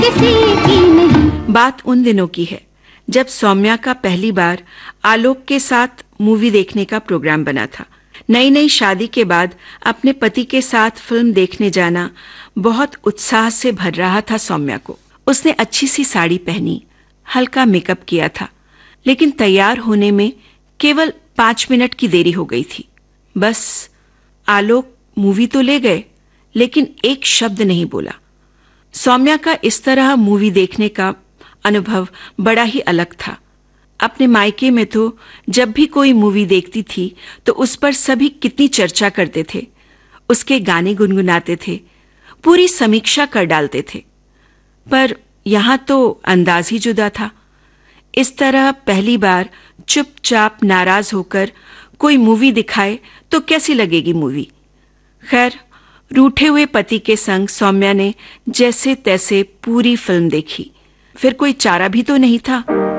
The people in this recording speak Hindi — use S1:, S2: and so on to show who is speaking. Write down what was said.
S1: किसी की नहीं।
S2: बात उन दिनों की है जब सौम्या का पहली बार आलोक के साथ मूवी देखने का प्रोग्राम बना था। नई नई शादी के बाद अपने पति के साथ फिल्म देखने जाना बहुत उत्साह से भर रहा था सौम्या को। उसने अच्छी सी साड़ी पहनी, हल्का मेकअप किया था, लेकिन तैयार होने में केवल 5 मिनट की देरी हो गई थी। बस आलोक मूवी तो ले गए, लेकिन एक शब्द नहीं बोला। सौम्या का इस तरह मूवी देखने का अनुभव बड़ा ही अलग था। अपने मायके में तो जब भी कोई मूवी देखती थी तो उस पर सभी कितनी चर्चा करते थे, उसके गाने गुनगुनाते थे, पूरी समीक्षा कर डालते थे। पर यहां तो अंदाज ही जुदा था। इस तरह पहली बार चुपचाप नाराज होकर कोई मूवी दिखाए तो कैसी लगेगी मूवी। खैर, रूठे हुए पति के संग सौम्या ने जैसे तैसे पूरी फिल्म देखी। फिर कोई चारा भी तो नहीं था।